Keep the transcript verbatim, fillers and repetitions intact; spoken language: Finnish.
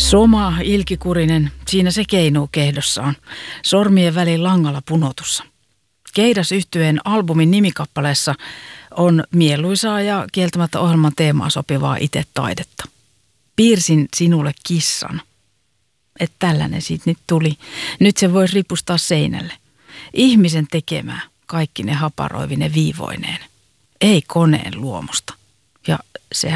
Soma, ilkikurinen, siinä se keinuu kehdossaan, sormien välin langalla punotussa. Keidas yhtyeen albumin nimikappaleessa on mieluisaa ja kieltämättä ohjelman teemaa sopivaa itse taidetta. Piirsin sinulle kissan. Että tällainen siitä nyt tuli. Nyt se voisi ripustaa seinälle. Ihmisen tekemää, kaikki ne haparoivine viivoineen. Ei koneen luomusta. Ja se